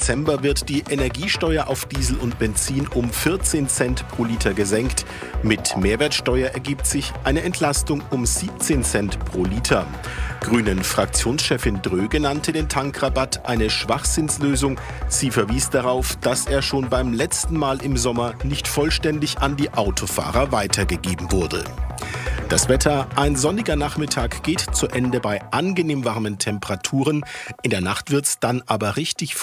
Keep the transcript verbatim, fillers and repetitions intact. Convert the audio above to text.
Dezember wird die Energiesteuer auf Diesel und Benzin um vierzehn Cent pro Liter gesenkt. Mit Mehrwertsteuer ergibt sich eine Entlastung um siebzehn Cent pro Liter. Grünen-Fraktionschefin Dröge nannte den Tankrabatt eine Schwachsinnslösung. Sie verwies darauf, dass er schon beim letzten Mal im Sommer nicht vollständig an die Autofahrer weitergegeben wurde. Das Wetter: Ein sonniger Nachmittag geht zu Ende bei angenehm warmen Temperaturen. In der Nacht wird's dann aber richtig